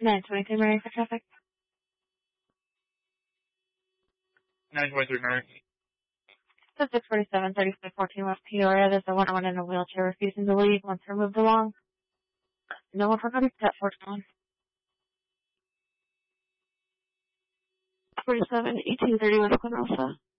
923 Mary for traffic. 923 Mary. So 647, 3514 West Peoria. There's a woman in a wheelchair refusing to leave once her moved along. No one forgot his pet for on. 47, 1830 West Quinosa.